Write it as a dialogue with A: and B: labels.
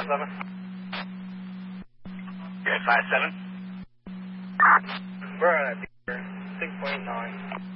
A: 57.
B: You're at 57?
A: We're on a 6.9.